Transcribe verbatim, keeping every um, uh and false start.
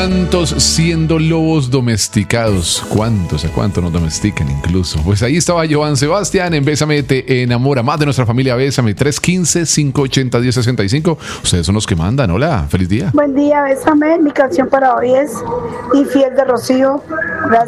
¿Cuántos siendo lobos domesticados? ¿Cuántos? ¿A cuántos nos domestican incluso? Pues ahí estaba Joan Sebastián en Bésame te enamora. Más de nuestra familia Bésame. tres uno cinco, cinco ocho cero, uno cero seis cinco. Ustedes son los que mandan. Hola, feliz día. Buen día, Bésame. Mi canción para hoy es Infiel de Rocío. Gracias.